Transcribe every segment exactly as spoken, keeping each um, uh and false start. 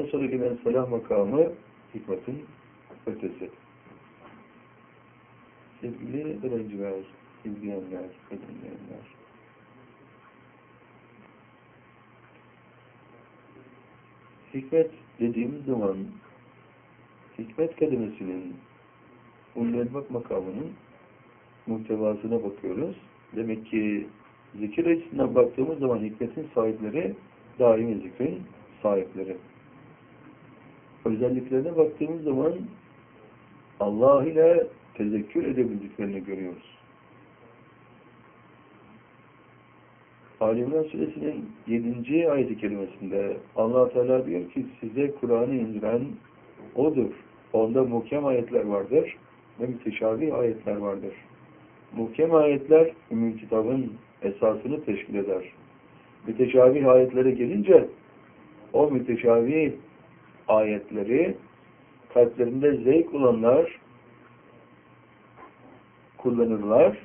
sonra gelen selam makamı hikmetin ötesi. Sevgili öğrenciler, izleyenler, dinleyenler. Hikmet dediğimiz zaman hikmet kelimesinin ulul elbab makamının muhtevasına bakıyoruz. Demek ki zikir açısından baktığımız zaman hikmetin sahipleri daimi zikrin sahipleri. Özelliklerine baktığımız zaman Allah ile tezekkür edebildiklerini görüyoruz. Ali İmran Suresinin yedinci ayet-i kerimesinde Allah Teala diyor ki size Kur'an'ı indiren O'dur. Onda muhkem ayetler vardır ve müteşabih ayetler vardır. Muhkem ayetler Ümmül Kitab'ın esasını teşkil eder. Müteşabih ayetlere gelince o müteşabih ayetleri kalplerinde zevk olanlar kullanırlar.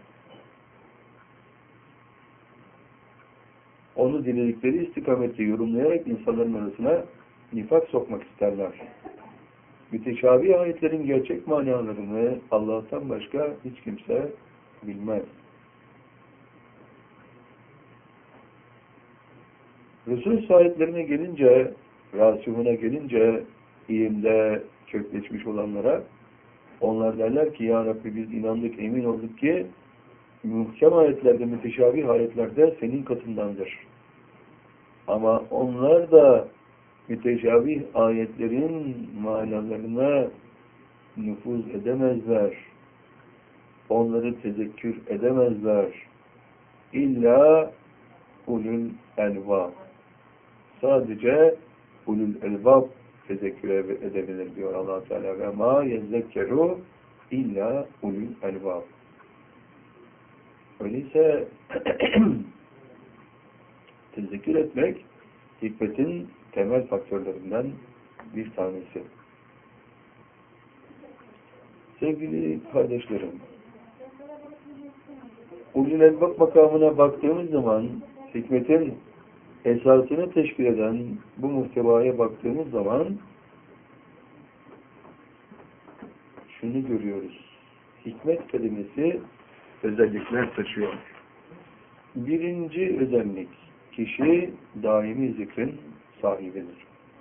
Onu diledikleri istikamette yorumlayarak insanların arasına nifak sokmak isterler. Müteşabih ayetlerin gerçek manalarını Allah'tan başka hiç kimse bilmez. Resul sahiplerine gelince, rasihuna gelince, ilimde kökleşmiş olanlara, onlar derler ki, Ya Rabbi biz inandık, emin olduk ki, muhkem ayetlerde, müteşabih ayetlerde senin katındandır. Ama onlar da müteşabih ayetlerin manalarına nüfuz edemezler. Onları tezekkür edemezler. İlla ulul elbab. Sadece ulul elbab tezekkür edebilir diyor Allah Teala. Ve ma yezekkeru illa ulul elbab. Öyleyse tezekkür etmek hikmetin temel faktörlerinden bir tanesi. Sevgili kardeşlerim, ulul elbab makamına baktığımız zaman hikmetin esasını teşkil eden bu muhtevaya baktığımız zaman şunu görüyoruz. Hikmet kelimesi özellikler taşıyor. Birinci özellik, kişi daimi zikrin sahibidir.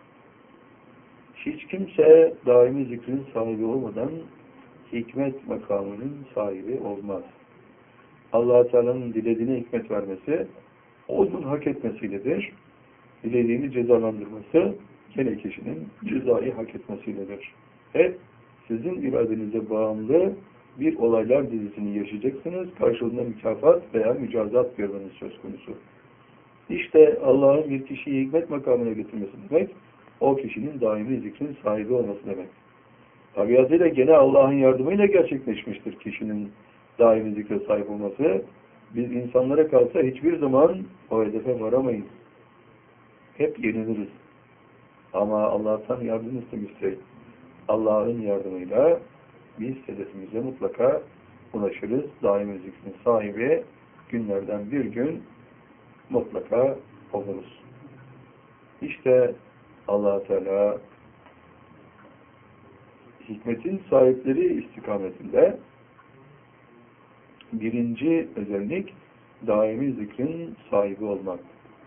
Hiç kimse daimi zikrin sahibi olmadan hikmet makamının sahibi olmaz. Allah Teala'nın dilediğine hikmet vermesi, onun hak etmesiyledir. Dilediğini cezalandırması, gene kişinin cezayı hak etmesiyledir. Hep sizin iradenize bağımlı bir olaylar dizisini yaşayacaksınız. Karşılığında mükafat veya mücazat görmeniz söz konusu. İşte Allah'ın bir kişiyi hikmet makamına getirmesi demek, o kişinin daimi zikrin sahibi olması demek. Tabiatıyla gene Allah'ın yardımıyla gerçekleşmiştir kişinin daimi zikre sahip olması. Biz insanlara kalsa hiçbir zaman o hedefe varamayız. Hep yeniliriz. Ama Allah'tan yardım istemişsek, Allah'ın yardımıyla biz hedefimize mutlaka ulaşırız. Daimi zikrin sahibi günlerden bir gün mutlaka oluruz. İşte Allah Teala hikmetin sahipleri istikametinde birinci özellik daimi zikrin sahibi olmak.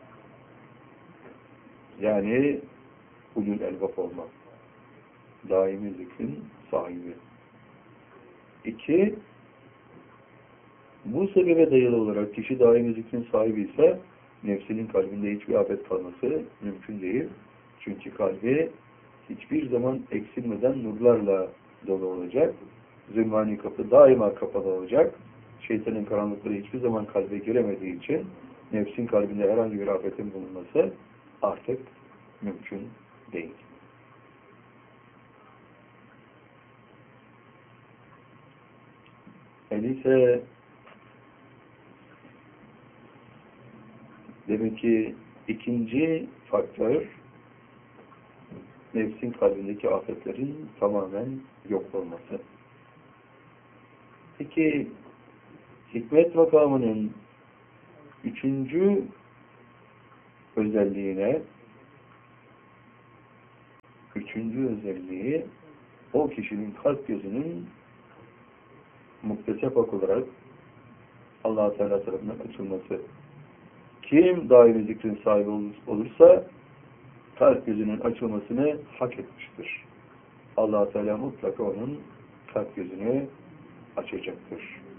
Yani ulul elbab olmak. Daimi zikrin sahibi. İki, bu sebebe dayalı olarak kişi daimi zikrin sahibi ise nefsinin kalbinde hiçbir afet kalması mümkün değil. Çünkü kalbi hiçbir zaman eksilmeden nurlarla dolu olacak. Zülmani kapı daima kapalı olacak. Şeytanın karanlıkları hiçbir zaman kalbe giremediği için nefsin kalbinde herhangi bir afetin bulunması artık mümkün değil. Öyleyse demek ki ikinci faktör nefsin kalbindeki afetlerin tamamen yok olması. Peki hikmet makamının üçüncü özelliğine üçüncü özelliği o kişinin kalp gözünün muktesebak olarak Allah-u Teala tarafından açılması. Kim daimi zikrin sahibi olursa kalp gözünün açılmasını hak etmiştir. Allah-u Teala mutlaka onun kalp gözünü açacaktır.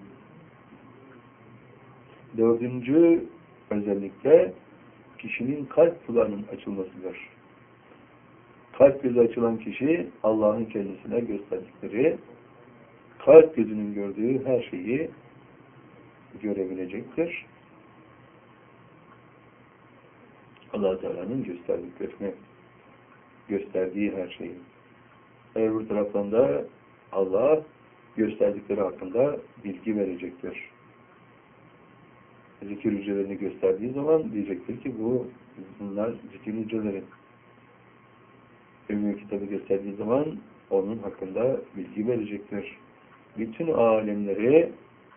Dördüncü özellikle kişinin kalp kulağının açılmasıdır. Kalp gözü açılan kişi Allah'ın kendisine gösterdikleri, kalp gözünün gördüğü her şeyi görebilecektir. Allah Teala'nın gösterdiklerini, gösterdiği her şeyi. Öbür taraftan da Allah gösterdikleri hakkında bilgi verecektir. Zikir hücrelerini gösterdiği zaman diyecektir ki bu bunlar zikir hücreleri. Ümmü kitabı gösterdiği zaman onun hakkında bilgi verecektir. Bütün alemleri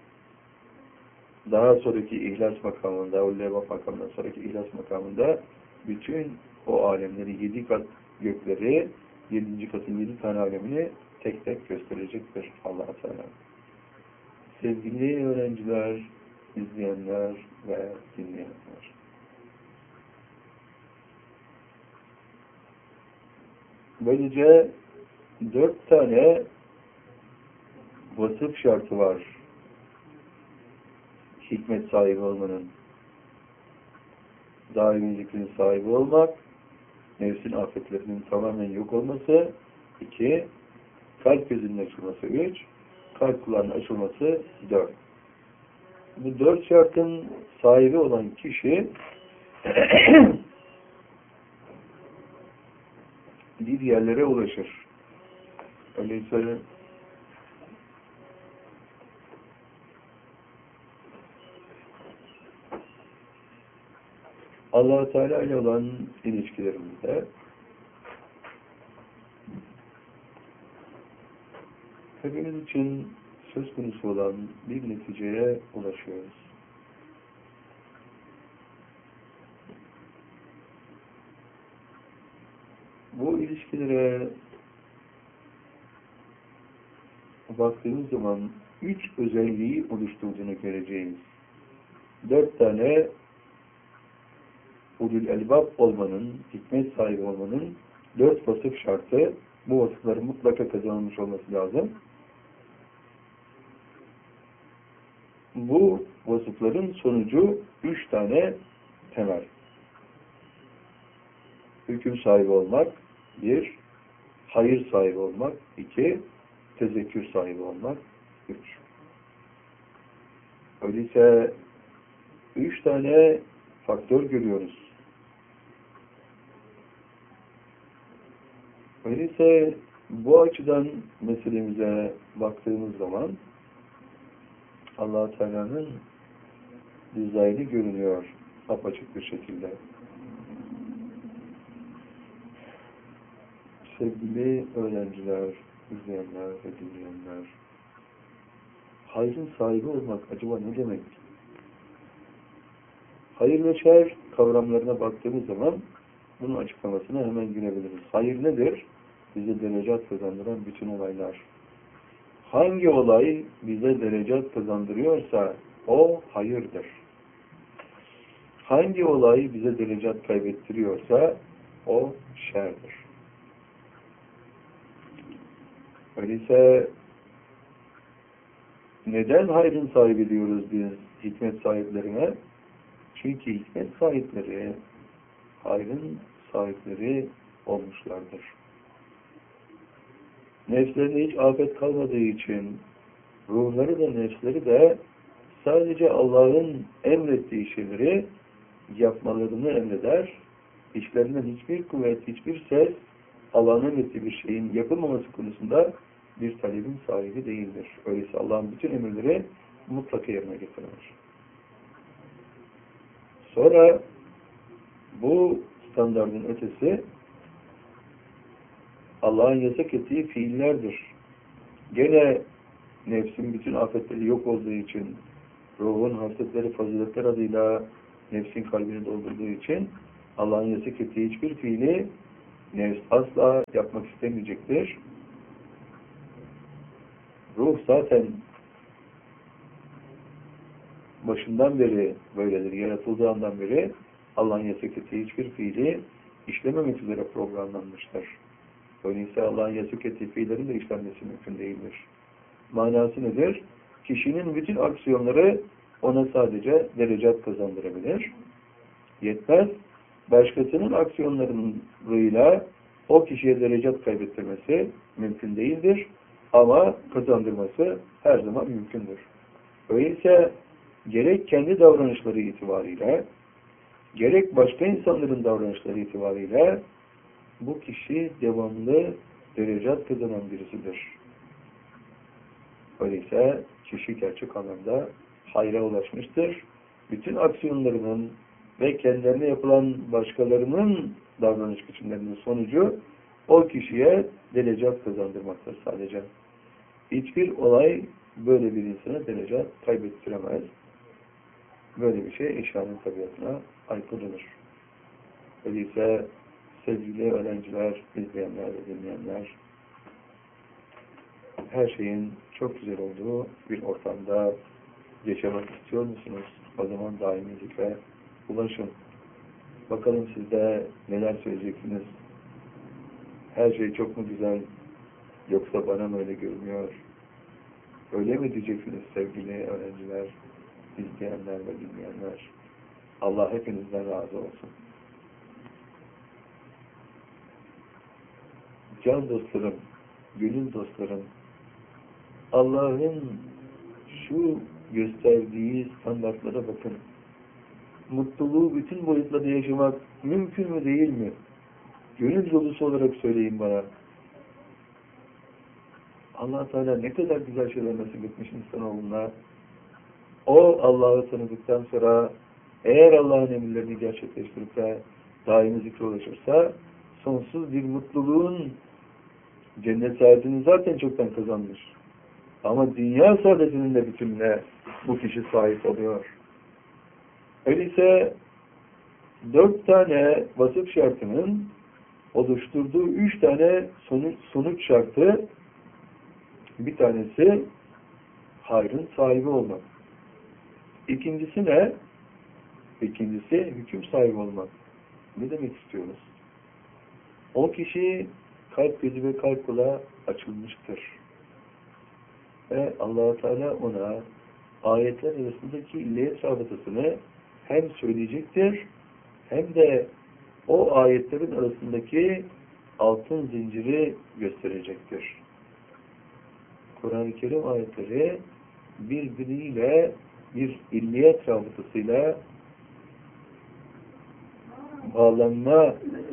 daha sonraki ihlas makamında, o levap makamından sonraki ihlas makamında bütün o alemleri, yedi kat gökleri, yedinci katın yedi tane alemini tek tek gösterecektir Allah-u Teala. Sevgili öğrenciler, izleyenler ve dinleyenler. Böylece dört tane vasıf şartı var. Hikmet sahibi olmanın. Daimi zikrin sahibi olmak, nefsin afetlerinin tamamen yok olması, iki, kalp gözünün açılması, üç, kalp kulağının açılması, dört. Bu dört şartın sahibi olan kişi bir yerlere ulaşır. Öyleyse Allah-u Teala ile olan ilişkilerimizde hepimiz için söz konusu olan bir neticeye ulaşıyoruz. Bu ilişkilere baktığımız zaman üç özelliği oluşturduğunu göreceğiz. Dört tane ulul elbab olmanın, hikmet sahibi olmanın dört vasıf şartı, bu vasıfların mutlaka kazanılmış olması lazım. Bu vasıfların sonucu üç tane temel. Hüküm sahibi olmak, bir, hayır sahibi olmak, iki, tezekkür sahibi olmak, üç. Öyleyse üç tane faktör görüyoruz. Öyleyse bu açıdan meselemize baktığımız zaman Allah-u Teala'nın dizaynı görünüyor apaçık bir şekilde. Sevgili öğrenciler, izleyenler ve dinleyenler, hayrın sahibi olmak acaba ne demek? Hayır ve şer kavramlarına baktığımız zaman bunun açıklamasını hemen görebiliriz. Hayır nedir? Bize derecat kazandıran bütün olaylar. Hangi olay bize derecat kazandırıyorsa o hayırdır. Hangi olay bize derecat kaybettiriyorsa o şerdir. Öyleyse neden hayrın sahibi diyoruz biz hikmet sahiplerine? Çünkü hikmet sahipleri hayrın sahipleri olmuşlardır. Nefslerine hiç afet kalmadığı için ruhları da nefsleri de sadece Allah'ın emrettiği şeyleri yapmalarını emreder. İçlerinden hiçbir kuvvet, hiçbir ses Allah'ın emrettiği bir şeyin yapılmaması konusunda bir talebin sahibi değildir. Öyleyse Allah'ın bütün emirleri mutlaka yerine getirilir. Sonra bu standardın ötesi Allah'ın yasak ettiği fiillerdir. Gene nefsin bütün afetleri yok olduğu için, ruhun hasletleri, faziletler adıyla nefsin kalbini doldurduğu için Allah'ın yasak ettiği hiçbir fiili Nefs asla yapmak istemeyecektir. Ruh zaten başından beri böyledir. Yaratıldığı andan beri Allah'ın yasak ettiği hiçbir fiili işlememek üzere programlanmıştır. Öyleyse Allah'ın yasak ettiği fiillerin de işlenmesi mümkün değildir. Manası nedir? Kişinin bütün aksiyonları ona sadece derecat kazandırabilir. Yetmez. Başkasının aksiyonlarıyla o kişiye derecat kaybettirmesi mümkün değildir. Ama kazandırması her zaman mümkündür. Öyleyse gerek kendi davranışları itibariyle, gerek başka insanların davranışları itibariyle bu kişi devamlı derecat kazanan birisidir. Öyleyse kişi gerçek anlamda hayra ulaşmıştır. Bütün aksiyonlarının ve kendilerine yapılan başkalarının davranış biçimlerinin sonucu o kişiye derecat kazandırmaktır sadece. Hiçbir olay böyle bir insana derecat kaybettiremez. Böyle bir şey eşyanın tabiatına aykırıdır. Öyleyse sevgili öğrenciler, izleyenler ve dinleyenler, her şeyin çok güzel olduğu bir ortamda yaşamak istiyor musunuz? O zaman daimi zikre ulaşın. Bakalım siz de neler söyleyeceksiniz? Her şey çok mu güzel? Yoksa bana mı öyle görünüyor? Öyle mi diyeceksiniz sevgili öğrenciler, izleyenler ve dinleyenler? Allah hepinizden razı olsun. Can dostlarım, gönül dostlarım, Allah'ın şu gösterdiği standartlara bakın. Mutluluğu bütün boyutlarda yaşamak mümkün mü değil mi? Gönül dolusu olarak söyleyin bana. Allah Teala ne kadar güzel şeyler nasip etmiş insanoğluna. O Allah'ı tanıdıktan sonra eğer Allah'ın emirlerini gerçekleştirip de daimi zikre ulaşırsa sonsuz bir mutluluğun cennet saadetini zaten çoktan kazanmış. Ama dünya saadetinin de bütününe bu kişi sahip oluyor. Öyleyse dört tane vasıf şartının oluşturduğu üç tane sonuç, sonuç şartı, bir tanesi hayrın sahibi olmak. İkincisi ne? İkincisi hüküm sahibi olmak. Ne demek istiyoruz? O kişi kalp gözü ve kalp kulağı açılmıştır. Ve Allah-u Teala ona ayetler arasındaki illiyet rabıtasını hem söyleyecektir, hem de o ayetlerin arasındaki altın zinciri gösterecektir. Kur'an-ı Kerim ayetleri birbiriyle bir illiyet rabıtasıyla bağlanma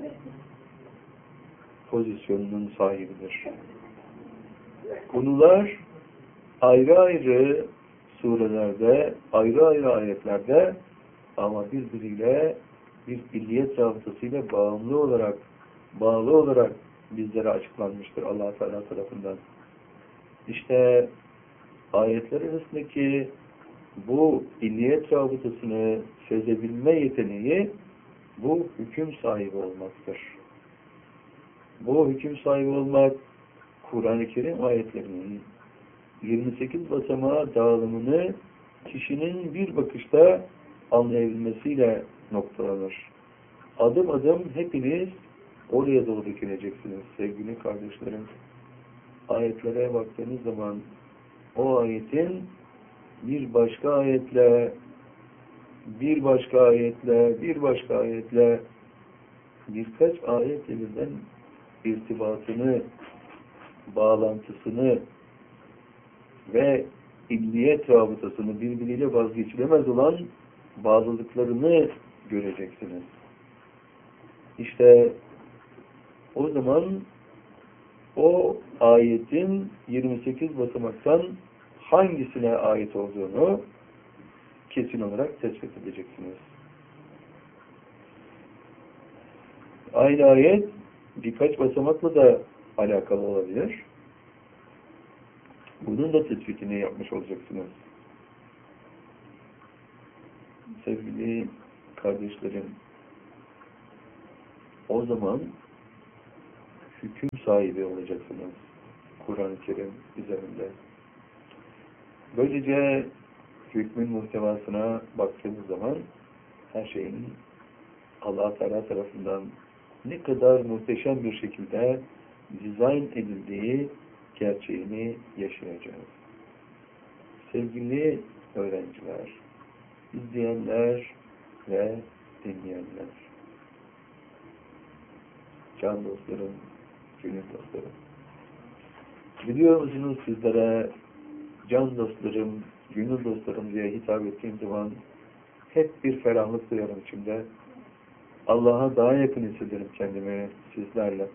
pozisyonunun sahibidir. Konular ayrı ayrı surelerde, ayrı ayrı ayetlerde ama birbiriyle bir illiyet rabıtasıyla bağımlı olarak, bağlı olarak bizlere açıklanmıştır Allah Teala tarafından. İşte ayetler arasındaki bu illiyet rabıtasını sezebilme yeteneği bu hüküm sahibi olmaktır. Bu hüküm sahibi olmak Kur'an-ı Kerim ayetlerinin yirmi sekiz basamağa dağılımını kişinin bir bakışta anlayabilmesiyle noktalanır. Adım adım hepiniz oraya doğru döküleceksiniz sevgili kardeşlerim. Ayetlere baktığınız zaman o ayetin bir başka ayetle, bir başka ayetle, bir başka ayetle birkaç ayet birden irtibatını, bağlantısını ve illiyet rabıtasını birbiriyle vazgeçilemez olan bağlılıklarını göreceksiniz. İşte o zaman o ayetin yirmi sekiz basamaktan hangisine ait olduğunu kesin olarak tespit edeceksiniz. Aynı ayet birkaç basamakla da alakalı olabilir. Bunun da tespitini yapmış olacaksınız. Sevgili kardeşlerim, o zaman hüküm sahibi olacaksınız Kur'an-ı Kerim üzerinde. Böylece hükmün muhtevasına baktığımız zaman her şeyin Allah Teala tarafından ne kadar muhteşem bir şekilde dizayn edildiği gerçeğini yaşayacağız. Sevgili öğrenciler, izleyenler ve dinleyenler, can dostlarım, gönül dostlarım, biliyor musunuz sizlere can dostlarım, gönül dostlarım diye hitap ettiğim zaman hep bir ferahlık duyarım içimde. Allah'a daha yakın hissederim kendimi sizlerle.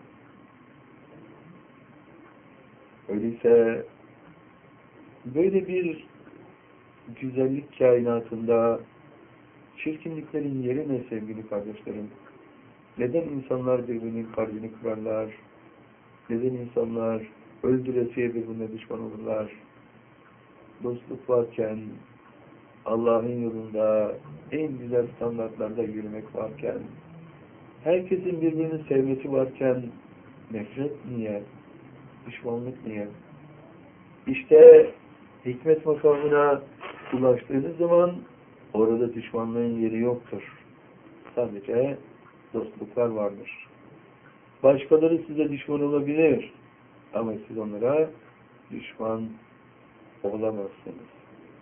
Öyleyse böyle bir güzellik kainatında çirkinliklerin yeri ne sevgili kardeşlerim? Neden insanlar birbirinin kalbini kırarlar? Neden insanlar öldüresiye birbirine düşman olurlar? Dostluk varken, Allah'ın yolunda en güzel standartlarda yürümek varken, herkesin birbirini sevmesi varken, nefret niye? Düşmanlık niye? İşte hikmet makamına ulaştığınız zaman orada düşmanlığın yeri yoktur. Sadece dostluklar vardır. Başkaları size düşman olabilir ama siz onlara düşman olamazsınız.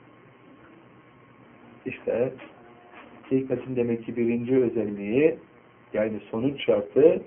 İşte hikmetin demek ki birinci özelliği, yani sonuç şartı,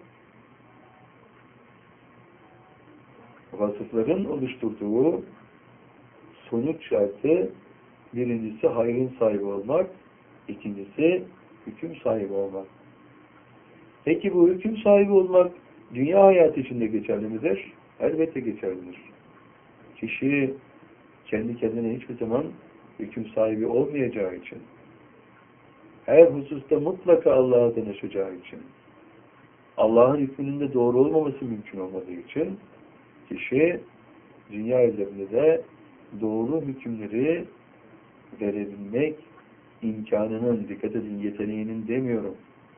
vasıfların oluşturduğu sonuç şartı, birincisi hayrın sahibi olmak, ikincisi hüküm sahibi olmak. Peki bu hüküm sahibi olmak dünya hayatı içinde geçerli midir? Elbette geçerlidir. Kişi kendi kendine hiçbir zaman hüküm sahibi olmayacağı için, her hususta mutlaka Allah'a danışacağı için, Allah'ın hükmünün de doğru olmaması mümkün olmadığı için, kişi dünya üzerinde de doğru hükümleri verebilmek imkanının, dikkat edin, yeteneğinin demiyorum,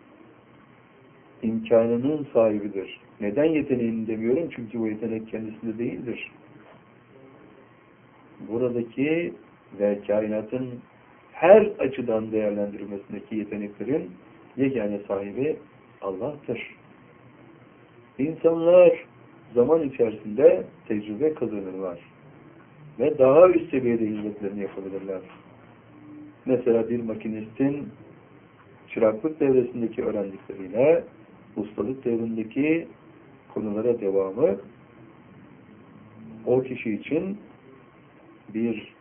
imkanının sahibidir. Neden yeteneğini demiyorum? Çünkü bu yetenek kendisinde değildir. Buradaki ve kainatın her açıdan değerlendirilmesindeki yeteneklerin yegane sahibi Allah'tır. İnsanlar zaman içerisinde tecrübe kazanırlar ve daha üst seviyede hizmetlerini yapabilirler. Mesela bir makinistin çıraklık devresindeki öğrendikleriyle ustalık devrindeki konulara devamı o kişi için bir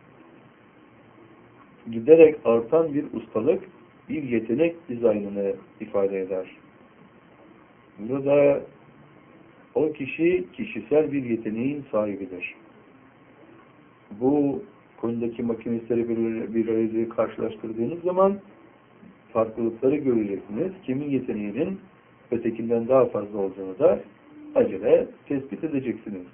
giderek artan bir ustalık, bir yetenek dizaynını ifade eder. Burada o kişi kişisel bir yeteneğin sahibidir. Bu konudaki makinistleri bir, bir arada karşılaştırdığınız zaman farklılıkları göreceksiniz. Kimin yeteneğinin ötekinden daha fazla olduğunu da acele tespit edeceksiniz.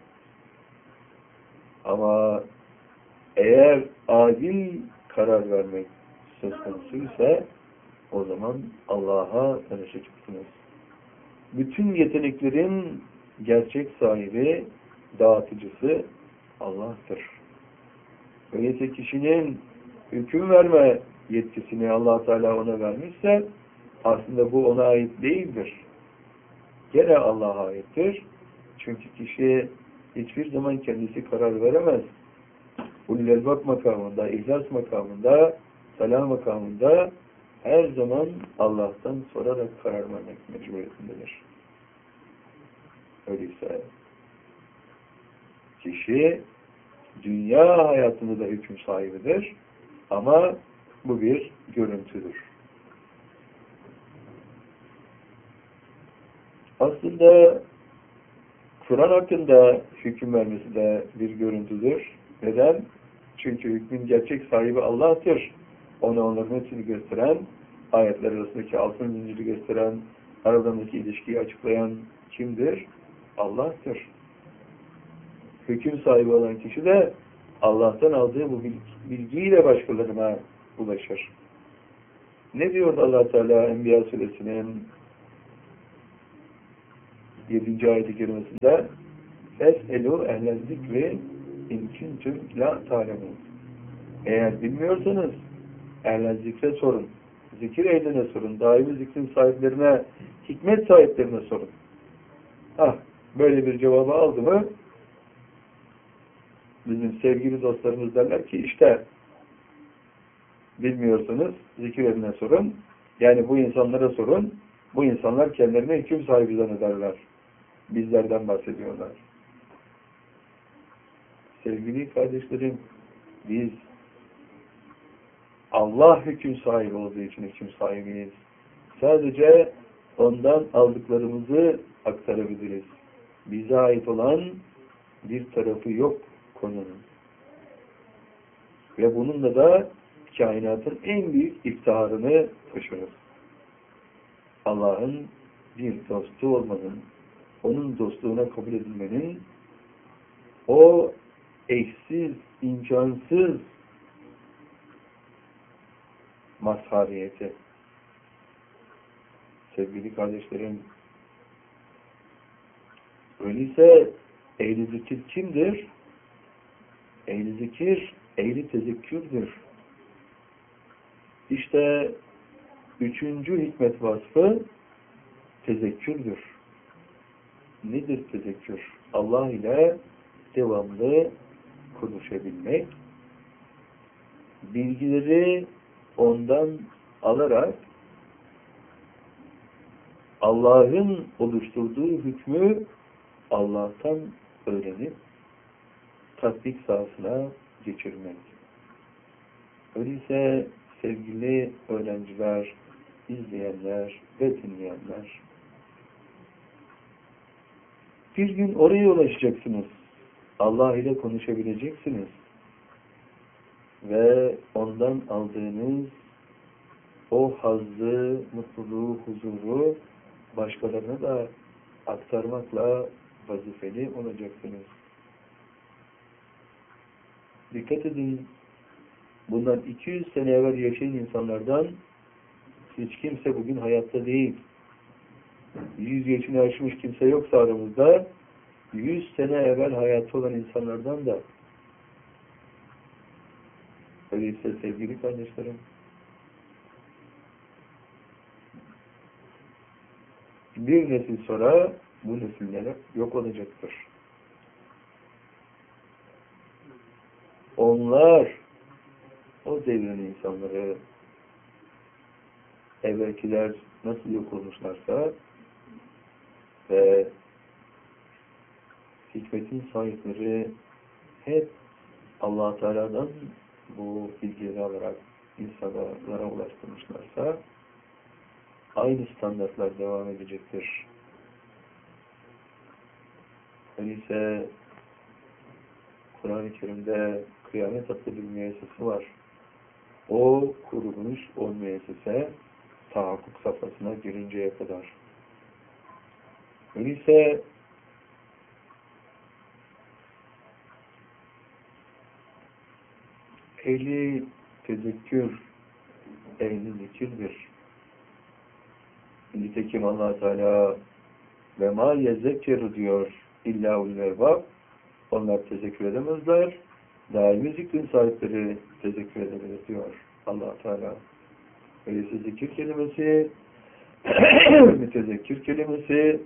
Ama eğer adil karar vermek söz konusu ise o zaman Allah'a danışacaksınız. Bütün yeteneklerin gerçek sahibi, dağıtıcısı Allah'tır. Öyleyse kişinin hüküm verme yetkisini Allah Teala ona vermişse aslında bu ona ait değildir. Gene Allah'a aittir. Çünkü kişi hiçbir zaman kendisi karar veremez. Ulul Elbab makamında, ihlas makamında, salam makamında her zaman Allah'tan sorarak karar vermek mecburiyetindedir. Öyleyse kişi dünya hayatında da hüküm sahibidir ama bu bir görüntüdür. Aslında Kur'an hakkında hüküm vermesi de bir görüntüdür. Neden? Çünkü hükmün gerçek sahibi Allah'tır. Ona onların hepsini gösteren, ayetler arasındaki altın zinciri gösteren, aralarındaki ilişkiyi açıklayan kimdir? Allah'tır. Hüküm sahibi olan kişi de Allah'tan aldığı bu bilgiyle başkalarına ulaşır. Ne diyor Allah Teala Enbiya suresinin yedinci ayet-i kerimesinde فَاسْأَلُوا اَهْلَ الذِّكْرِ اِنْ كُنْتُمْ لَا تَعْلَمُونَ. Eğer bilmiyorsanız ehl-i zikre sorun. Zikir ehline sorun. Daimi zikrin sahiplerine, hikmet sahiplerine sorun. Hah, böyle bir cevabı aldı mı bizim sevgili dostlarımız derler ki işte bilmiyorsanız zikir ehline sorun. Yani bu insanlara sorun. Bu insanlar kendilerine hüküm sahibi zannederler. Bizlerden bahsediyorlar. Sevgili kardeşlerim, biz Allah hüküm sahibi olduğu için hüküm sahibiyiz. Sadece ondan aldıklarımızı aktarabiliriz. Bize ait olan bir tarafı yok konunun. Ve bununla da kainatın en büyük iftiharını taşırız. Allah'ın bir dostu olmanın, onun dostluğuna kabul edilmenin, o eşsiz, imkansız mazhariyeti. Sevgili kardeşlerim, öyleyse ehl-i zikir kimdir? Ehl-i zikir, ehl-i tezekkürdür. İşte üçüncü hikmet vasfı tezekkürdür. Nedir tezekkür? Allah ile devamlı konuşabilmek, bilgileri ondan alarak Allah'ın oluşturduğu hükmü Allah'tan öğrenip tatbik sahasına geçirmek. Öyleyse sevgili öğrenciler, izleyenler ve dinleyenler, bir gün oraya ulaşacaksınız. Allah ile konuşabileceksiniz. Ve ondan aldığınız o hazzı, mutluluğu, huzuru başkalarına da aktarmakla vazifeli olacaksınız. Dikkat edin, bundan iki yüz sene evvel yaşayan insanlardan hiç kimse bugün hayatta değil. yüz yaşını aşmış kimse yoksa aramızda, yüz sene evvel hayatta olan insanlardan da. Öyleyse sevgili kardeşlerim, bir nesil sonra bu nesiller yok olacaktır. Onlar, o devrin insanları, evvelkiler nasıl yok olmuşlarsa ve hikmetin sahipleri hep Allah Teala'dan bu bilgileri alarak insanlara ulaştırmışlarsa aynı standartlar devam edecektir. Öyleyse Kur'an-ı Kerim'de kıyamet adlı bir müessese var. O kurulmuş o müessese tahakkuk safhasına gelinceye kadar. Öyleyse ehli tezekkür, ehli zikirdir. Nitekim Allah Teala ve ma yezekkeru diyor illa ulul erbab. Onlar tezekkür edemezler. Daimi zikrin sahipleri tezekkür edebilir diyor Allah Teala. Öyleyse zikir kelimesi, mütezekkir kelimesi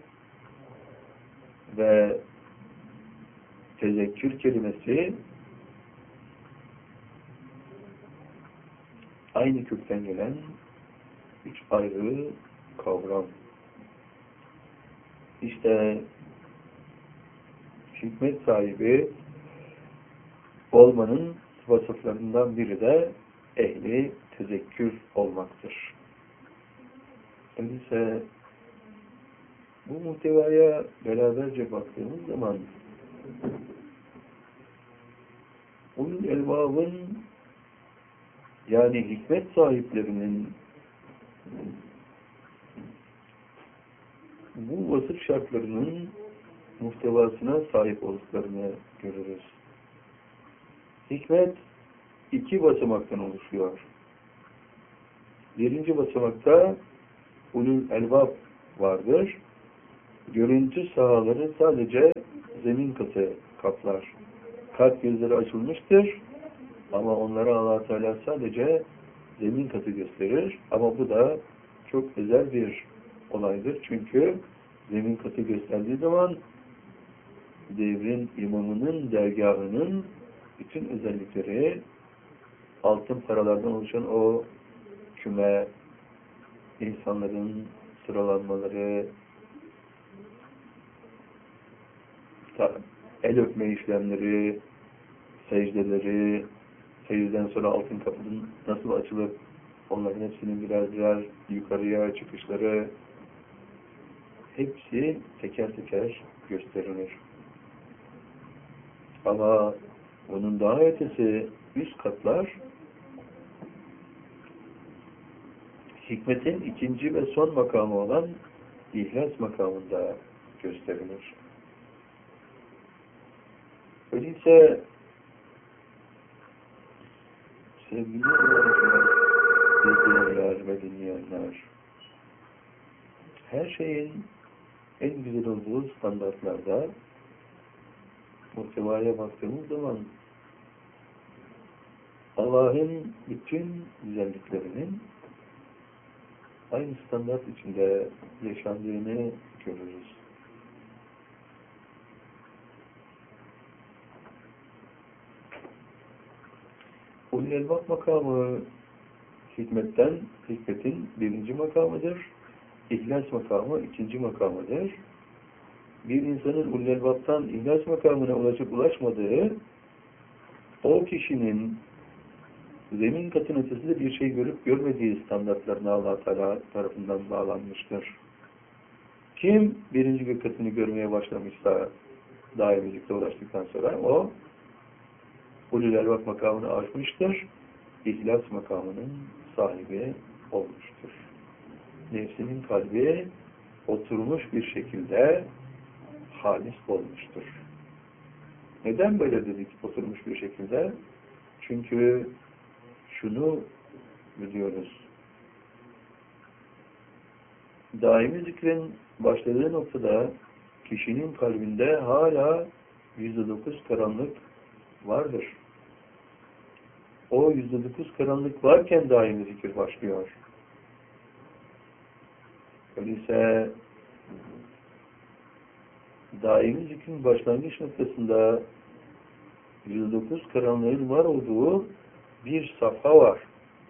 ve tezekkür kelimesi aynı kökten gelen üç ayrı kavram. İşte hikmet sahibi olmanın vasıflarından biri de ehli tezekkür olmaktır. Öyleyse bu muhtevaya beraberce baktığımız zaman onun elbabın, yani hikmet sahiplerinin bu vasıf şartlarının muhtevasına sahip olduklarını görürüz. Hikmet iki basamaktan oluşuyor. Birinci basamakta ulul elbab vardır. görüntü sahaları sadece zemin katı kaplar. Kalp gözleri açılmıştır ama onlara Allah Teala sadece zemin katı gösterir. Ama bu da çok özel bir olaydır. Çünkü zemin katı gösterdiği zaman devrin imamının dergahının bütün özellikleri, altın paralardan oluşan o küme, insanların sıralanmaları, el öpme işlemleri, secdeleri, secdeden sonra altın kapının nasıl açılıp onların hepsinin birer birer yukarıya çıkışları, hepsi teker teker gösterilir. Ama bunun daha ötesi üst katlar hikmetin ikinci ve son makamı olan ihlas makamında gösterilir. Öyleyse sevgili öğrenciler, izleyenler ve dinleyenler, her şeyin en güzel olduğu standartlarda muhtevaya baktığımız zaman Allah'ın bütün güzelliklerinin aynı standart içinde yaşandığını görürüz. Ulul Elbab makamı hikmetten, hikmetin birinci makamıdır. İhlas makamı ikinci makamıdır. Bir insanın Ulul Elbab'tan ihlas makamına ulaşıp ulaşmadığı, o kişinin zemin katın ötesinde bir şey görüp görmediği standartlarına Allah Teala tarafından bağlanmıştır. Kim birinci gök katını görmeye başlamışsa daimilikte ulaştıktan sonra o Ulul Elbab makamını aşmıştır. İhlas makamının sahibi olmuştur. Nefsinin kalbi oturmuş bir şekilde halis olmuştur. Neden böyle dedik oturmuş bir şekilde? Çünkü şunu biliyoruz. Daimi zikrin başladığı noktada kişinin kalbinde hala yüzde dokuz karanlık vardır. O yüzde dokuz karanlık varken daimi zikir başlıyor. Öyleyse daimi zikrin başlangıç noktasında yüzde dokuz karanlığın var olduğu bir safha var.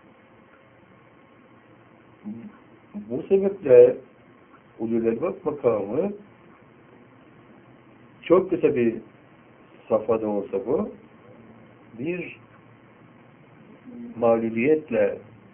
Bu sebeple Ulul Elbab makamı çok kısa bir safhada olsa bu bir mağlubiyetle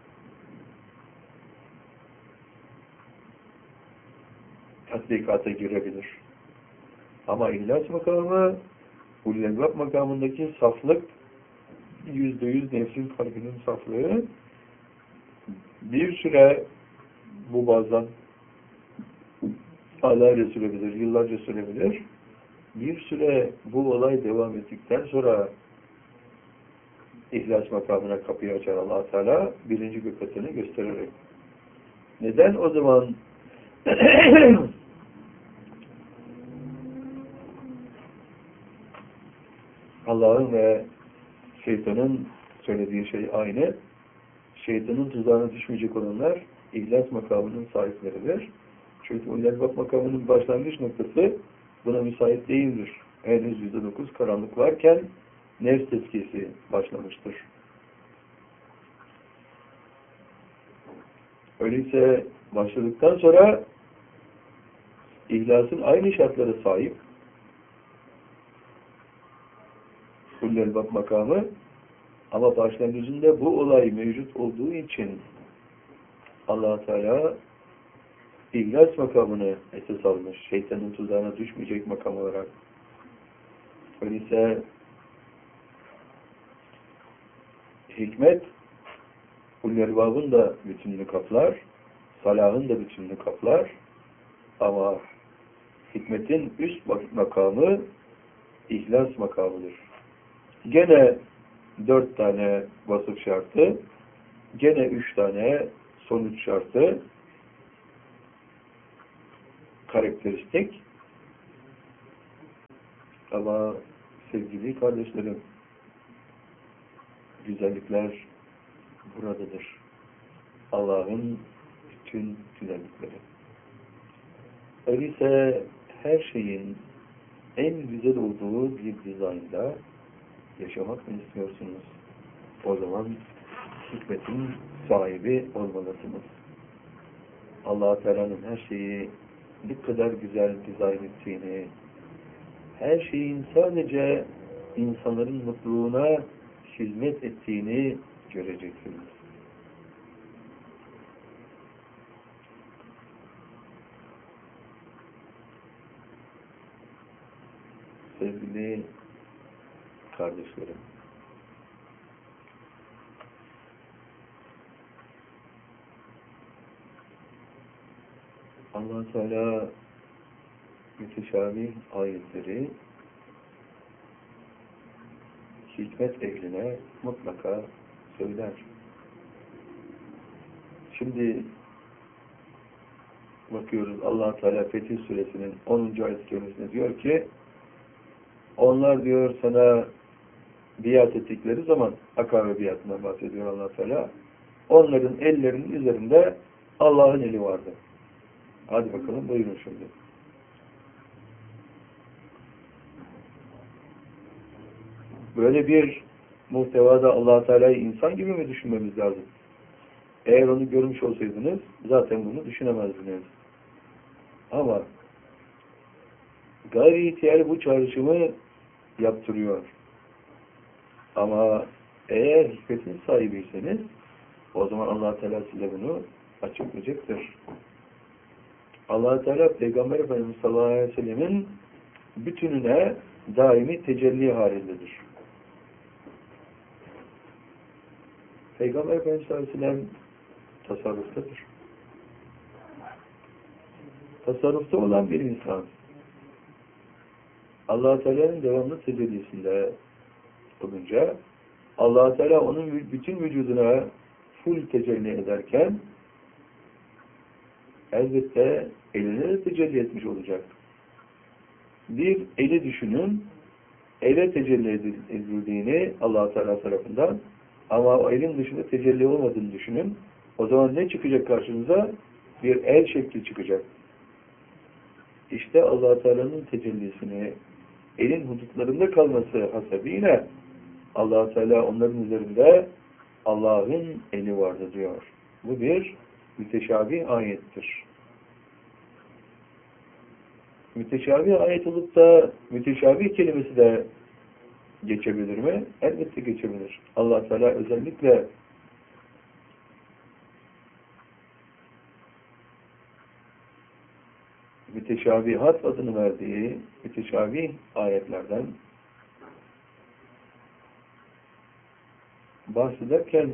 tatbikata girebilir. Ama İhlas makamı Ulul Elbab makamındaki saflık yüzde yüz nefsin kalbinin saflığı bir süre bu bazen aylarca sürebilir, yıllarca sürebilir. Bir süre bu olay devam ettikten sonra İhlas makamına kapıyı açar Allah Teala birinci gök katını göstererek. Neden o zaman Allah'ın ve şeytanın söylediği şey aynı. Şeytanın tuzağına düşmeyecek olanlar İhlas makamının sahipleridir. Çünkü Ulul Elbab makamının başlangıç noktası buna müsait değildir. Henüz yüzde dokuz karanlık varken nefs tezkiyesi başlamıştır. Öyleyse başladıktan sonra İhlas'ın aynı şartlara sahip Ulul Elbab makamı ama başlangıcında bu olay mevcut olduğu için Allah Teala İhlas makamını esas almış. Şeytanın tuzağına düşmeyecek makam olarak. Öyleyse hikmet Ulul Elbab'ın da bütününü kaplar, salahın da bütününü kaplar ama hikmetin üst makamı İhlas makamıdır. Gene dört tane vasıf şartı, gene üç tane sonuç şartı, karakteristik. Ama sevgili kardeşlerim, güzellikler buradadır. Allah'ın bütün güzellikleri. Öyleyse her şeyin en güzel olduğu bir dizaynda yaşamak mı istiyorsunuz? O zaman hikmetin sahibi olmalısınız. Allah-u Teala'nın her şeyi ne kadar güzel dizayn ettiğini, her şeyin sadece insanların mutluluğuna hizmet ettiğini göreceksiniz. Sevgili kardeşlerim, Allah-u Teala müteşabih ayetleri hikmet ehline mutlaka söyler. Şimdi bakıyoruz, Allah-u Teala Fetih Suresinin onuncu ayet-i kerimesinde diyor ki, onlar diyor sana biat ettikleri zaman, Akabe biatından bahsediyor Allah-u Teala, onların ellerinin üzerinde Allah'ın eli vardı. Hadi bakalım, buyurun şimdi. Böyle bir muhtevada Allah-u Teala'yı insan gibi mi düşünmemiz lazım? Eğer onu görmüş olsaydınız, zaten bunu düşünemezdiniz. Ama gayri ihtiyar bu çağrışımı yaptırıyor. Ama eğer hikmetin sahibiyseniz, o zaman Allah-u Teala size bunu açıklayacaktır. Allah-u Teala Peygamber Efendimiz sallallahu aleyhi ve sellemin bütününe daimi tecelli halindedir. Peygamber Efendimiz sallallahu aleyhi ve sellem tasarruftadır. Tasarrufta olan bir insan, Allah-u Teala'nın devamlı tecellisinde olunca, Allah-u Teala onun bütün vücuduna full tecelli ederken, elbette eline de tecelli etmiş olacak. Bir eli düşünün, ele tecelli edildiğini Allah-u Teala tarafından, ama o elin dışında tecelli olmadığını düşünün. O zaman ne çıkacak karşınıza? Bir el şekli çıkacak. İşte Allah-u Teala'nın tecellisini elin hudutlarında kalması hasebiyle Allah-u Teala onların üzerinde Allah'ın eli vardı diyor. Bu bir müteşabih ayettir. Müteşabih ayet olup da müteşabih kelimesi de geçebilir mi? Elbette geçebilir. Allah Teala özellikle müteşabihat adını verdiği müteşabih ayetlerden bahsederken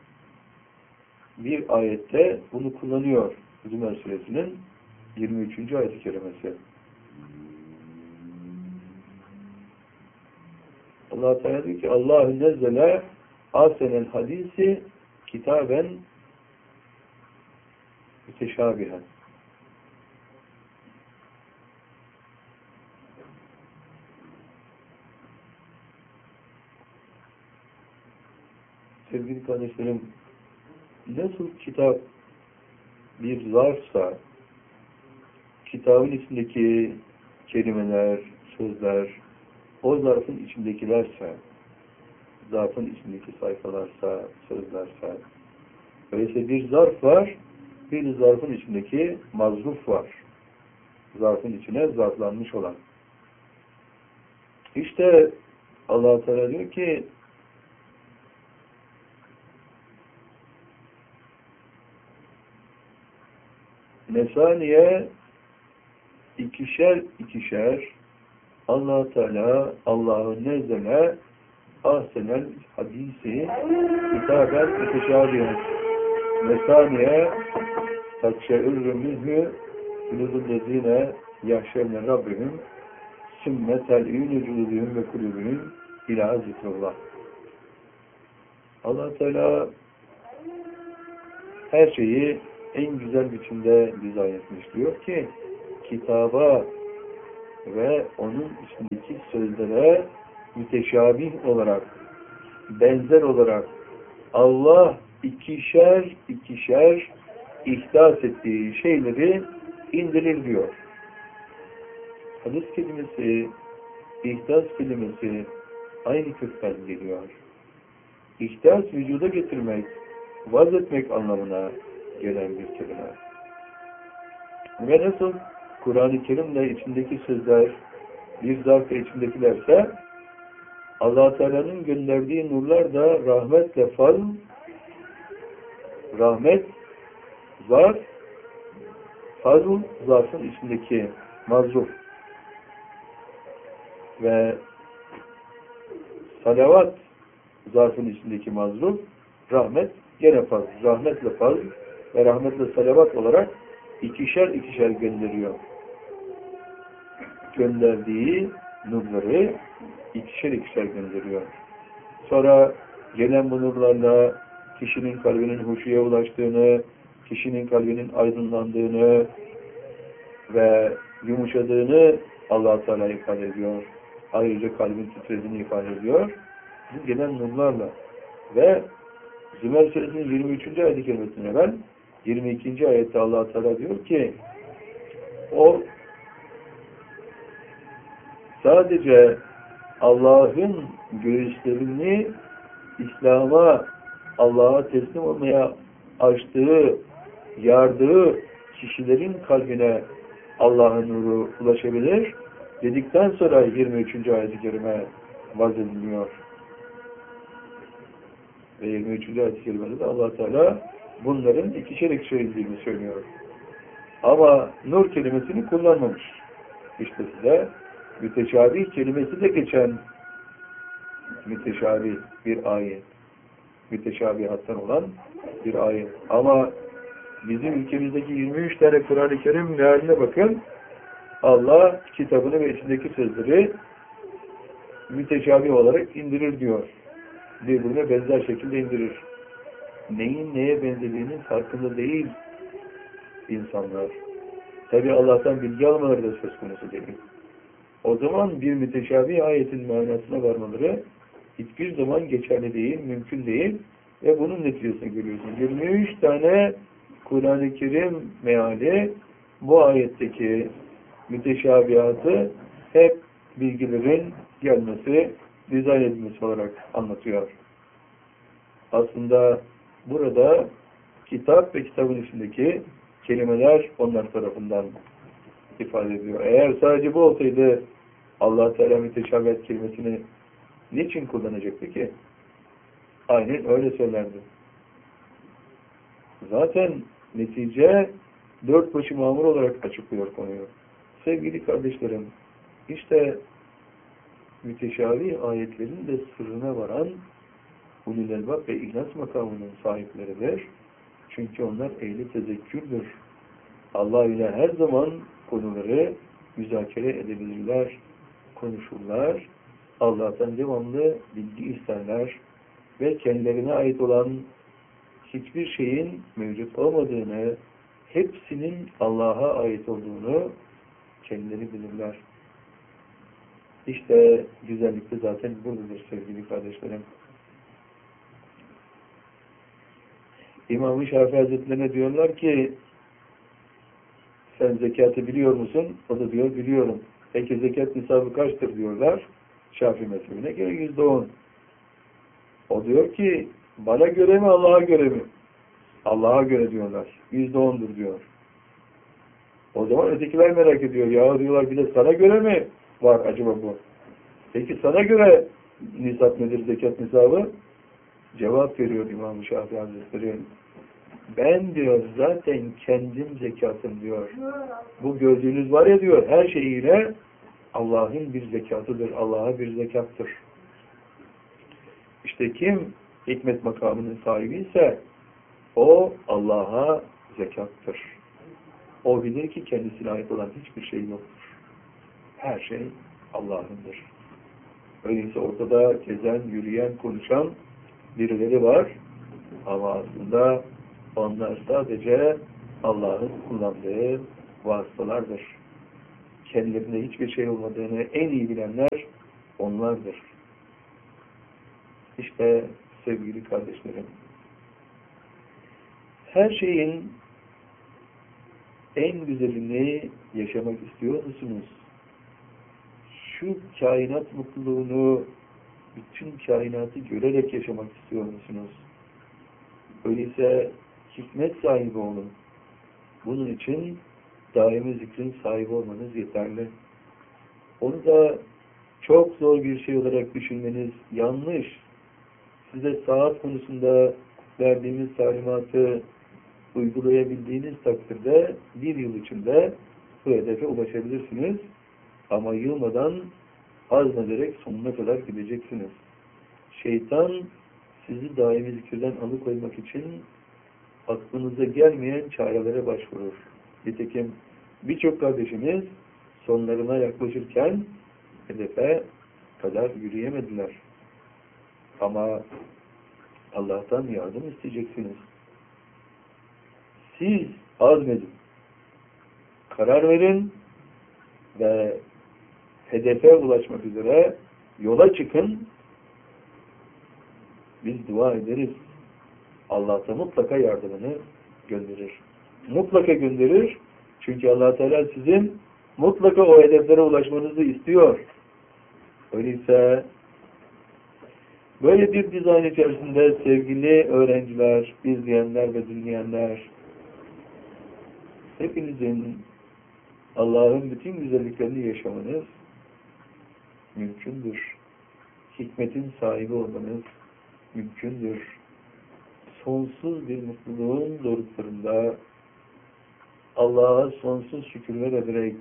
bir ayette bunu kullanıyor. Zümer Suresinin yirmi üçüncü ayet-i kerimesi. Allah Teala diyor ki Allahu nezzele ahsenel hadisi kitaben müteşabihen. Sevgili kardeşlerim, nasıl kitap bir zarfsa, kitabın içindeki kelimeler, sözler, o zarfın içindekilerse, zarfın içindeki sayfalarsa, sözlerse, öyleyse bir zarf var, bir zarfın içindeki mazruf var. Zarfın içine zarflanmış olan. İşte Allah Teala diyor ki mesaniye ikişer ikişer Allah Teala Allah'ın nezdine ahsenel hadisi kitaben müteşabihen mesaniye takşe'ürrü minhüülüzüllezine yahşevne rabbihim sümmetel ünü cülüdühüm ve kulübühüm ilâ zikrullah. Allah Teala her şeyi en güzel biçimde dizayn etmiş diyor ki kitaba ve onun içindeki sözlere müteşabih olarak, benzer olarak Allah ikişer ikişer ihdas ettiği şeyleri indirir diyor. Hadis kelimesi, ihdas kelimesi aynı kökten geliyor. İhdas vücuda getirmek, vaz etmek anlamına gelen bir kelime. Ve nasıl Kur'an-ı Kerim'le içindeki sözler bir zarf içindekilerse Allah Teala'nın gönderdiği nurlar da rahmetle faz, rahmet, zarf, fazl, zarfın içindeki mazruf ve salavat, zarfın içindeki mazruf, rahmet, gene faz, rahmetle faz ve rahmetle salavat olarak ikişer ikişer gönderiyor. Gönderdiği nurları ikişer ikişer gönderiyor. Sonra gelen bu nurlarla kişinin kalbinin huşuya ulaştığını, kişinin kalbinin aydınlandığını ve yumuşadığını Allah Teala ifade ediyor. Ayrıca kalbin titrediğini ifade ediyor. Bu gelen nurlarla ve Zümer Suresinin yirmi üçüncü ayet-i kerimesine ben yirmi ikinci ayette Allah Teala diyor ki o sadece Allah'ın göğüslerini İslam'a, Allah'a teslim olmaya açtığı, yardığı kişilerin kalbine Allah'ın nuru ulaşabilir dedikten sonra yirmi üçüncü ayet-i kerime vazediliyor. Ve yirmi üçüncü ayet-i kerimede de Allah Teala bunların ikişer ikişer indiğini söylüyor. Ama nur kelimesini kullanmamış. İşte size müteşabih kelimesi de geçen müteşabih bir ayet. Müteşabihattan olan bir ayet. Ama bizim ülkemizdeki yirmi üç tane Kur'an-ı Kerim mealine bakın. Allah kitabını ve içindeki sözleri müteşabih olarak indirir diyor. Birbirine benzer şekilde indirir. Neyin neye benzediğinin farkında değil insanlar. Tabi Allah'tan bilgi almaları da söz konusu değil. O zaman bir müteşabih ayetin manasına varmaları hiçbir zaman geçerli değil, mümkün değil ve bunun neticesini görüyorsun. yirmi üç tane Kur'an-ı Kerim meali bu ayetteki müteşabihatı hep bilgilerin gelmesi, dizayn edilmesi olarak anlatıyor. Aslında burada kitap ve kitabın içindeki kelimeler onlar tarafından ifade ediyor. Eğer sadece bu olsaydı Allah Teala müteşabihat kelimesini niçin kullanacaktı ki? Aynen öyle söylerdi. Zaten netice dört başı mamur olarak açıklıyor konuyu. Sevgili kardeşlerim, işte müteşabih ayetlerin de sırrına varan ulul elbab ve ihlas makamının sahipleridir. Çünkü onlar ehli tezekkürdür. Allah ile her zaman konuları müzakere edebilirler, konuşurlar. Allah'tan devamlı bilgi isterler ve kendilerine ait olan hiçbir şeyin mevcut olmadığını, hepsinin Allah'a ait olduğunu kendileri bilirler. İşte güzellik de zaten buradadır sevgili kardeşlerim. İmam-ı Şafii Hazretlerine diyorlar ki sen zekatı biliyor musun? O da diyor biliyorum. Peki zekat nisabı kaçtır diyorlar. Şafii mezhebine göre yüzde on. O diyor ki bana göre mi Allah'a göre mi? Allah'a göre diyorlar. Yüzde ondur diyor. O zaman ötekiler merak ediyor. Ya diyorlar bir de sana göre mi var acaba bu? Peki sana göre nisap nedir zekat nisabı? Cevap veriyor İmam-ı Şafii Hazretleri. Ben diyor zaten kendim zekatım diyor. Bu gördüğünüz var ya diyor her şeyiyle Allah'ın bir zekatıdır. Allah'a bir zekattır. İşte kim hikmet makamının sahibi ise o Allah'a zekattır. O bilir ki kendisine ait olan hiçbir şey yoktur. Her şey Allah'ındır. Öyleyse ortada gezen, yürüyen, konuşan birileri var. Ama aslında onlar sadece Allah'ın kullandığı vasıtalardır. kendilerinde hiçbir şey olmadığını en iyi bilenler onlardır. İşte sevgili kardeşlerim, her şeyin en güzelini yaşamak istiyor musunuz? Şu kainat mutluluğunu, bütün kainatı görerek yaşamak istiyor musunuz? Öyleyse hikmet sahibi olun. Bunun için daimi zikrin sahibi olmanız yeterli. Onu da çok zor bir şey olarak düşünmeniz yanlış. Size saat konusunda verdiğimiz talimatı uygulayabildiğiniz takdirde bir yıl içinde bu hedefe ulaşabilirsiniz. Ama yılmadan azmederek sonuna kadar gideceksiniz. Şeytan sizi daimi zikirden alıkoymak için aklınıza gelmeyen çarelere başvurur. Nitekim birçok kardeşimiz sonlarına yaklaşırken hedefe kadar yürüyemediler. Ama Allah'tan yardım isteyeceksiniz. Siz azmedin, karar verin ve hedefe ulaşmak üzere yola çıkın. Biz dua ederiz. Allah da mutlaka yardımını gönderir. Mutlaka gönderir. Çünkü Allah Teala sizin mutlaka o hedeflere ulaşmanızı istiyor. Öyleyse böyle bir dizayn içerisinde sevgili öğrenciler, izleyenler ve dinleyenler, hepinizin Allah'ın bütün güzelliklerini yaşamanız mümkündür. Hikmetin sahibi olmanız mümkündür. Sonsuz bir mutluluğun doruklarında Allah'a sonsuz şükürler ederek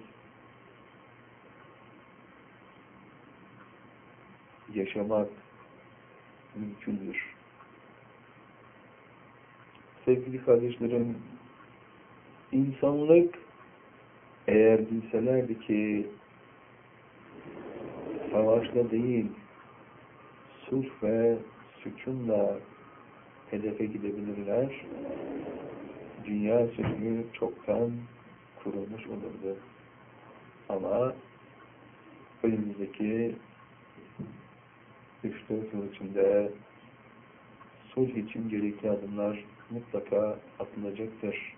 yaşamak mümkündür. Sevgili kardeşlerim, insanlık eğer bilselerdi ki savaşla değil, sulh ve sükunla hedefe gidebilirler, dünya sürümü çoktan kurulmuş olurdu. Ama önümüzdeki üç dört yıl içinde sulh için gerekli adımlar mutlaka atılacaktır.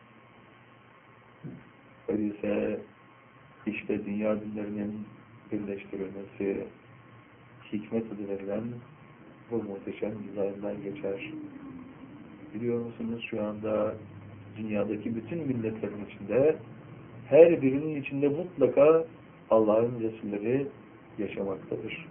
Öyleyse işte dünya dinlerinin birleştirilmesi, hikmet adı verilen bu muhteşem dizayndan geçer. Biliyor musunuz şu anda dünyadaki bütün milletlerin içinde, her birinin içinde mutlaka Allah'ın Resulleri yaşamaktadır.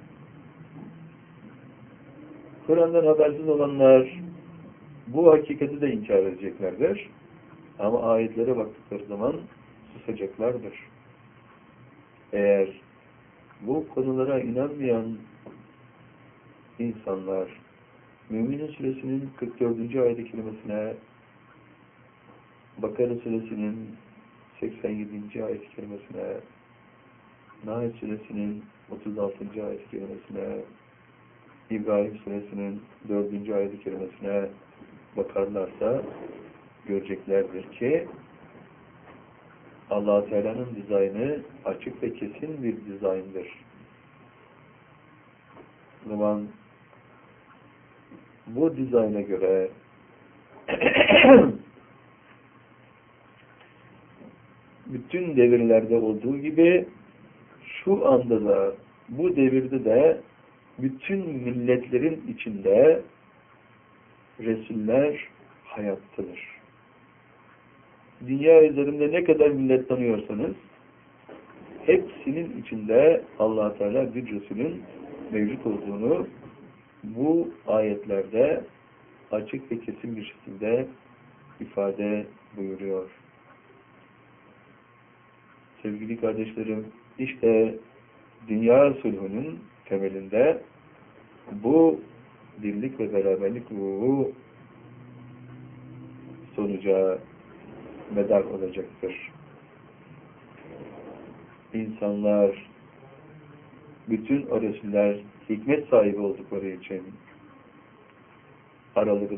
Kur'an'dan habersiz olanlar bu hakikati de inkar edeceklerdir. Ama ayetlere baktıkları zaman susacaklardır. Eğer bu konulara inanmayan insanlar Mü'minin Suresinin kırk dördüncü ayet-i kerimesine, Bakara Suresinin seksen yedinci ayet-i kerimesine, Nahl Suresinin otuz altıncı ayet-i kerimesine, İbrahim Suresinin dördüncü ayet-i kerimesine bakarlarsa göreceklerdir ki Allah-u Teala'nın dizaynı açık ve kesin bir dizayndır. O zaman bu dizayna göre bütün devirlerde olduğu gibi şu anda da bu devirde de bütün milletlerin içinde Resuller hayattadır. Dünya üzerinde ne kadar millet tanıyorsanız hepsinin içinde Allah Teala bir Resulün mevcut olduğunu bu ayetlerde açık ve kesin bir şekilde ifade buyuruyor. Sevgili kardeşlerim, işte dünya sulhunun temelinde bu birlik ve beraberlik ruhu sonuca medar olacaktır. İnsanlar, bütün o Resuller hikmet sahibi oldukları için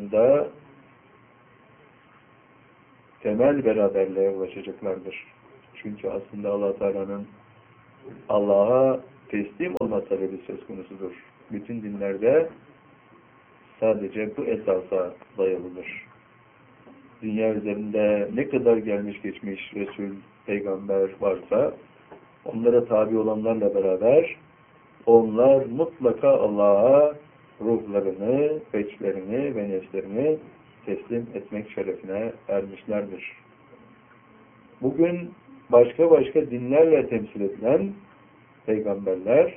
aralarında temel beraberliğe ulaşacaklardır. Çünkü aslında Allah Teala'nın Allah'a teslim olma talebi söz konusudur. Bütün dinlerde sadece bu esasa dayalıdır. Dünya üzerinde ne kadar gelmiş geçmiş Resul, Peygamber varsa onlara tabi olanlarla beraber onlar mutlaka Allah'a ruhlarını, feçlerini ve nefslerini teslim etmek şerefine ermişlerdir. Bugün başka başka dinlerle temsil edilen peygamberler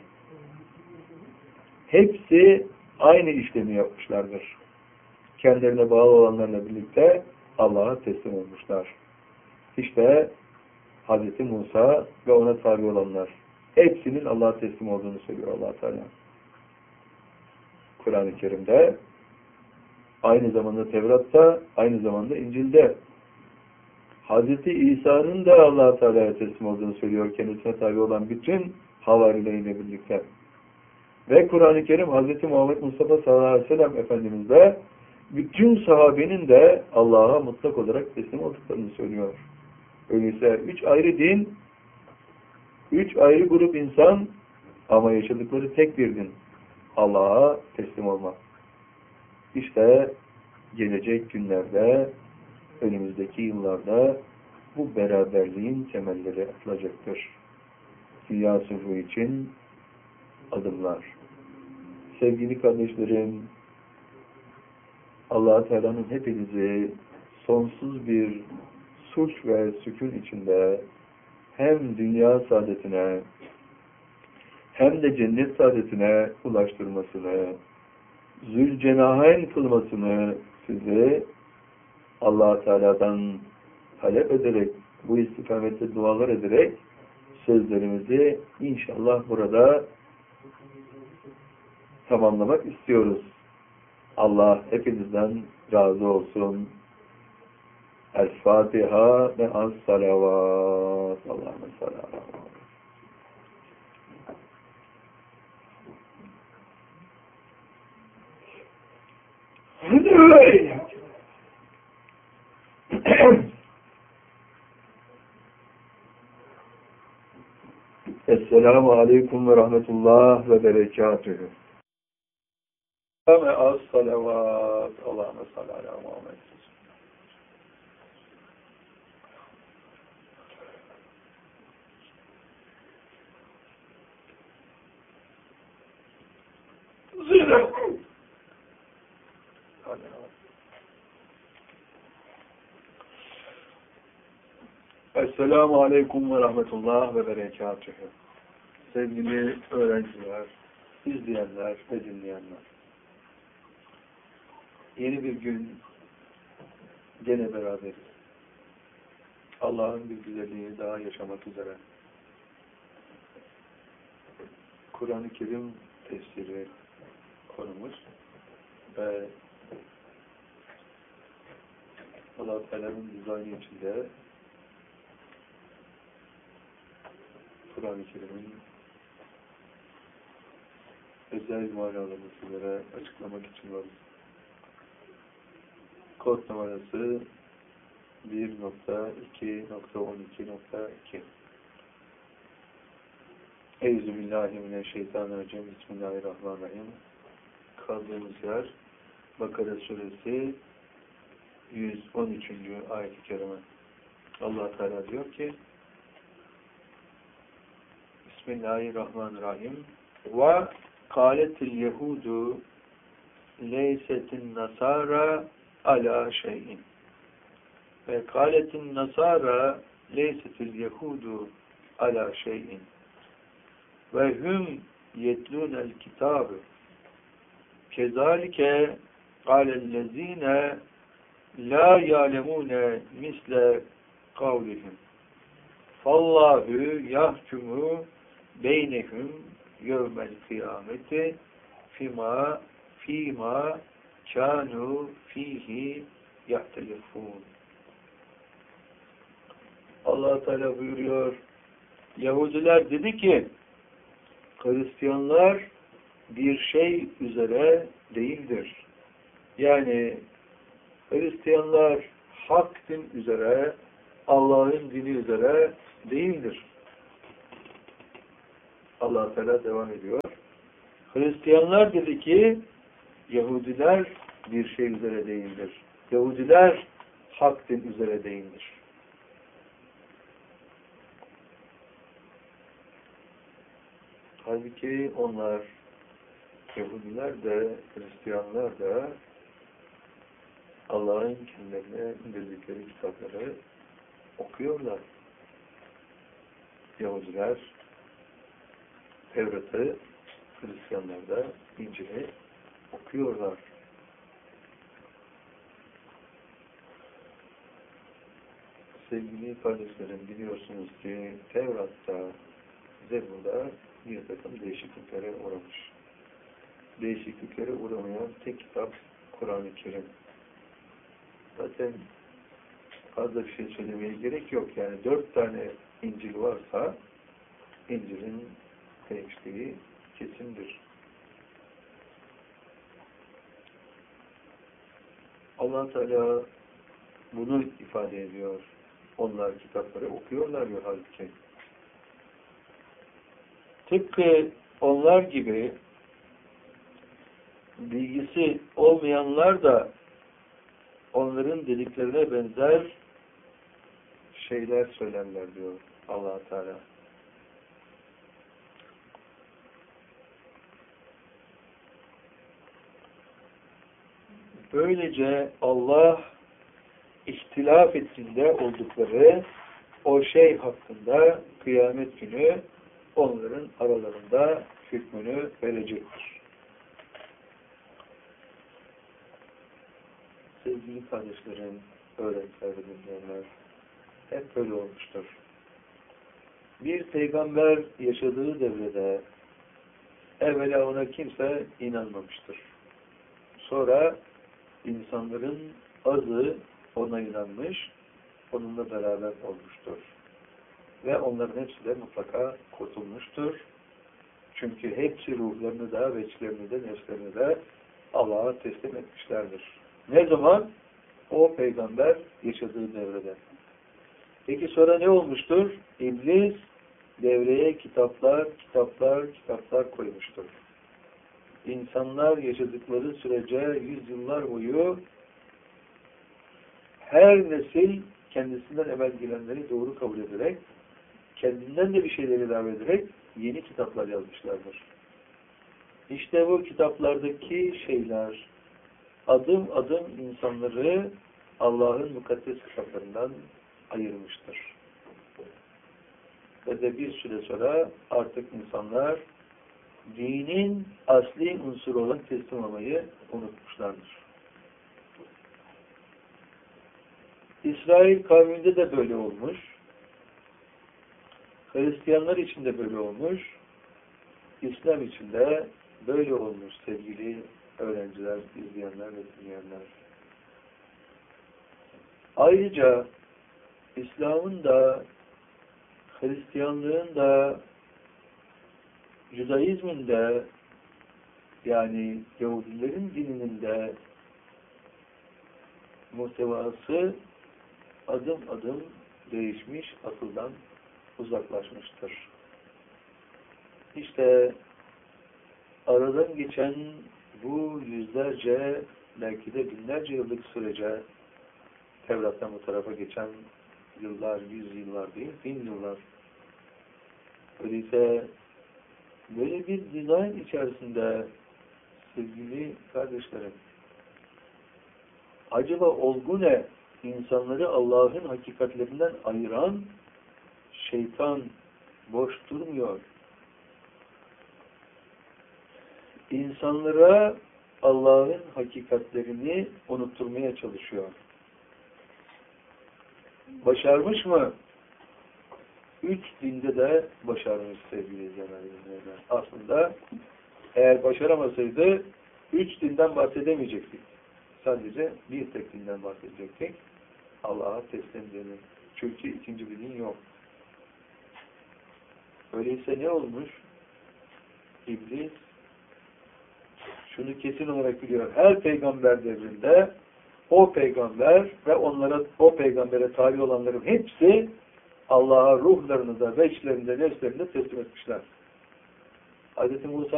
hepsi aynı işlemi yapmışlardır. Kendilerine bağlı olanlarla birlikte Allah'a teslim olmuşlar. İşte Hazreti Musa ve ona tabi olanlar hepsinin Allah'a teslim olduğunu söylüyor Allah Teala. Kur'an-ı Kerim'de, aynı zamanda Tevrat'ta, aynı zamanda İncil'de Hazreti İsa'nın da Allah Teala'ya teslim olduğunu söylüyor, kendisine tabi olan bütün havarileriyle birlikte. Ve Kur'an-ı Kerim Hazreti Muhammed Mustafa sallallahu aleyhi ve sellem Efendimiz de bütün sahabenin de Allah'a mutlak olarak teslim olduklarını söylüyor. Öyleyse üç ayrı din, üç ayrı grup insan ama yaşadıkları tek bir din. Allah'a teslim olmak. İşte gelecek günlerde, önümüzdeki yıllarda bu beraberliğin temelleri atılacaktır. Dünya sulhu için adımlar. Sevgili kardeşlerim, Allah Teala'nın hepinizi sonsuz bir sulh ve sükun içinde hem dünya saadetine hem de cennet saadetine ulaştırmasını, zülcenahen kılmasını sizi Allah Teala'dan talep ederek, bu istikamette dualar ederek sözlerimizi inşallah burada tamamlamak istiyoruz. Allah hepinizden razı olsun. El-Fatiha ve as-salavat. Allahümme salavat. Esselamu aleyküm ve rahmetullah ve berekatühü. Ve as-salavat. Allahümme salli ala Muhammed. Esselamu aleyküm ve rahmetullah ve berekatühü. Sevgili öğrenciler, izleyenler ve dinleyenler. Yeni bir gün gene beraberiz. Allah'ın bir güzelliğini daha yaşamak üzere. Kur'an-ı Kerim tefsiri konumuz ve Allah-u Teala'nın dizaynı içinde Kur'an-ı Kerim'in özel manalarını sizlere açıklamak için varız. Kod numarası bir nokta iki nokta on iki nokta iki. Euzubillahimineşşeytanirracim. Bismillahirrahmanirrahim. Kaldığımız yer Bakara suresi yüz on üçüncü ayet-i kerime. Allah Teala diyor ki Bismillahirrahmanirrahim. Ve kâletil yehudu leysetin nasara ala şeyin. Ve kâletin nasara leysetil yehudu ala şeyin. Ve hum yetlûnel kitâbı. Kezalike kâlellezîne la yâlemûne misle kavlihim. Fallâhu yahkumu beynehum yevmel kıyameti fîmâ fîmâ kânû fîhî yahtelifûn. Allah Teala buyuruyor, Yahudiler dedi ki, Hristiyanlar bir şey üzere değildir. Yani Hristiyanlar hak din üzere, Allah'ın dini üzere değildir. Allah Teala devam ediyor. Hristiyanlar dedi ki Yahudiler bir şey üzere değildir. Yahudiler hak din üzere değildir. Halbuki onlar Yahudiler de Hristiyanlar da Allah'ın kendilerine indirdikleri kitapları okuyorlar. Yahudiler Tevrat'ı, Hristiyanlar da İncil'i okuyorlar. Sevgili kardeşlerim, biliyorsunuz ki Tevrat'ta, Zebur'da bir takım değişikliklere uğramış. Değişikliklere uğramayan tek kitap Kur'an-ı Kerim. Zaten fazla bir şey söylemeye gerek yok. Yani dört tane İncil varsa İncil'in değiştiği kesindir. Allah Teala bunu ifade ediyor. Onlar kitapları okuyorlar ya halbuki. Tıpkı onlar gibi bilgisi olmayanlar da onların dediklerine benzer şeyler söylerler diyor Allah Teala. Böylece Allah ihtilaf içinde oldukları o şey hakkında kıyamet günü onların aralarında hükmünü verecektir. Sevgili kardeşlerim, öğrenciler ve dinleyenler, hep böyle olmuştur. Bir peygamber yaşadığı devrede evvela ona kimse inanmamıştır. Sonra insanların azı ona inanmış, onunla beraber olmuştur. Ve onların hepsi de mutlaka kurtulmuştur. Çünkü hepsi ruhlarını da, veçlerini de, nefslerini de Allah'a teslim etmişlerdir. Ne zaman? O peygamber yaşadığı devrede. Peki sonra ne olmuştur? İblis devreye kitaplar, kitaplar, kitaplar koymuştur. İnsanlar yaşadıkları sürece yüzyıllar boyu her nesil kendisinden evvel gelenleri doğru kabul ederek, kendinden de bir şeyleri ilave ederek yeni kitaplar yazmışlardır. İşte bu kitaplardaki şeyler adım adım insanları Allah'ın mukaddes kitaplarından ayırmıştır. Ve de bir süre sonra artık insanlar dinin asli unsuru olan teslim olmayı unutmuşlardır. İsrail kavminde de böyle olmuş. Hristiyanlar için de böyle olmuş. İslam için de böyle olmuş sevgili öğrenciler, izleyenler ve dinleyenler. Ayrıca İslam'ın da, Hristiyanlığın da, Judaizmin de, yani Yahudilerin dininin de muhtevası adım adım değişmiş, akıldan uzaklaşmıştır. İşte aradan geçen bu yüzlerce, belki de binlerce yıllık sürece Tevrat'tan bu tarafa geçen yıllar, yüz yıllar değil, bin yıllar. Öyleyse böyle bir dizayn içerisinde sevgili kardeşlerim, acaba olgu ne? İnsanları Allah'ın hakikatlerinden ayıran şeytan boş durmuyor. İnsanlara Allah'ın hakikatlerini unutturmaya çalışıyor. Başarmış mı? Üç dinde de başarmış sevgili izleyenler. Aslında eğer başaramasaydı üç dinden bahsedemeyecektik. Sadece bir tek dinden bahsedecektik. Allah'a teslim dini. Çünkü ikinci bir din yok. Öyleyse ne olmuş? İblis şunu kesin olarak biliyor. Her peygamber devrinde o peygamber ve onlara, o peygambere tabi olanların hepsi Allah'a ruhlarını da, veçlerini de, nefslerini de teslim etmişler. Hz. Musa